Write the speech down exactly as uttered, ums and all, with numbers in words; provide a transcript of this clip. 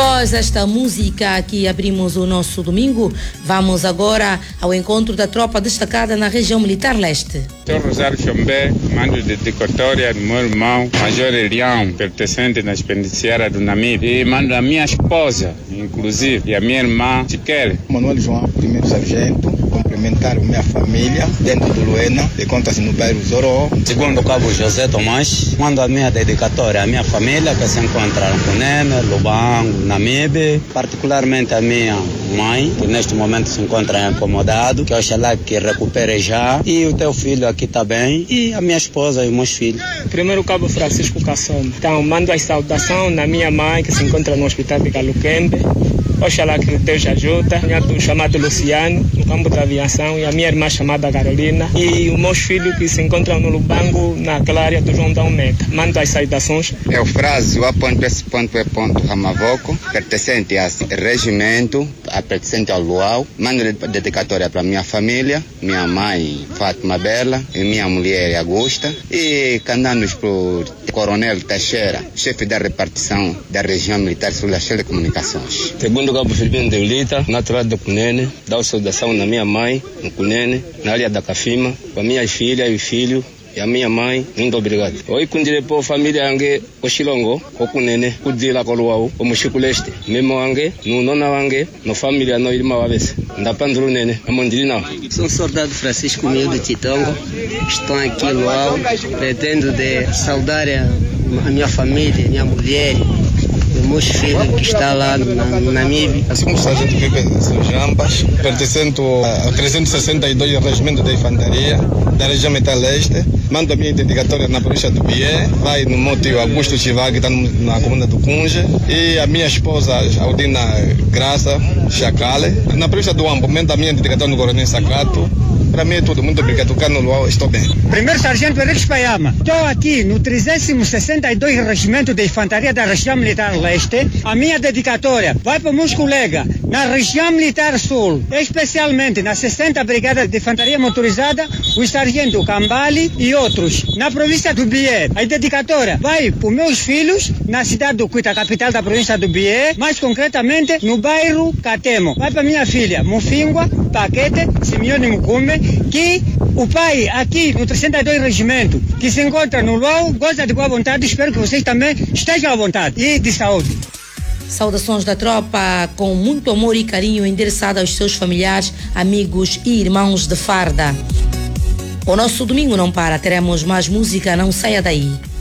Após esta música que abrimos o nosso domingo, vamos agora ao encontro da tropa destacada na região militar leste. Sou Rosário Chombé, mando dedicatória do meu irmão Major Elião, pertencente na penitenciária do Namíbia, e mando a minha esposa, inclusive, e a minha irmã Tiquele. Manuel João, primeiro sargento, cumprimentar a minha família dentro do Luena, de contas no bairro Zoró. Segundo cabo José Tomás, mando a minha dedicatória à minha família que se encontra no Cunene, Lubango, Namíbia, particularmente a minha mãe, que neste momento se encontra incomodado, que oxalá que recupere já, e o teu filho aqui também, e a minha esposa e os meus filhos. Primeiro cabo Francisco Cassoma. Então, mando a saudação na minha mãe, que se encontra no hospital de Caluquembe. Oxalá que Deus ajuda. Minha chamado Luciano, no campo da aviação, e a minha irmã chamada Carolina, e os meus filhos que se encontram no Lubango, naquela área do João da Meta. Mando as saudações. É o Frásio A S E Ramavoco, pertencente ao regimento, pertencente ao Luau. Mando dedicatória para minha família, minha mãe Fátima Bela e minha mulher Augusta, e candanos para o Coronel Teixeira, chefe da repartição da região militar sul das telecomunicações. Segundo cabo Filipino de Ulita, natural do Cunene, dá saudação na minha mãe, no Cunene, na área da Cafima, para minhas filhas e filhos, e a minha mãe, muito obrigado. Oi, com direito a família ange, o Xilongo, o Cunene, o Dila Coluau, o Mochico Leste, mesmo ange, no nona ange, no família no irmão Aves, da Pandru Nene, a Mondrina. Sou soldado Francisco Mildo Titongo, estou aqui no Luau, pretendo de saudar a minha família, minha mulher, meus filhos que está lá na Namíbia. Segundo sargento Vitor Jambas, pertencente ao trezentos e sessenta e dois Regimento da Infantaria da região militar leste, mando a minha dedicatória na província do Bié, vai no meu tio Augusto Chivac, que está na comuna do Cunge, e a minha esposa Aldina Graça Chacale, na província do Ambo, mando a minha dedicatória no Coronel Sacato. Para mim é tudo, muito obrigado. Cá no Luau estou bem. Primeiro Sargento Henrique Paiama, estou aqui no trezentos e sessenta e dois Regimento de Infantaria da Região Militar Leste. A minha dedicatória vai para meus colegas na Região Militar Sul, especialmente na sessenta Brigada de Infantaria Motorizada, o Sargento Cambali e outros. Na província do Bié, a dedicatória vai para os meus filhos na cidade do Cuita, capital da província do Bié, mais concretamente no bairro Catemo. Vai para minha filha Mufingua, Paquete, Simeone Mukume, que o pai aqui no trezentos e dois Regimento, que se encontra no Luau, gosta de boa vontade. Espero que vocês também estejam à vontade e de saúde. Saudações da tropa com muito amor e carinho endereçada aos seus familiares, amigos e irmãos de farda. O nosso domingo não para, teremos mais música, não saia daí.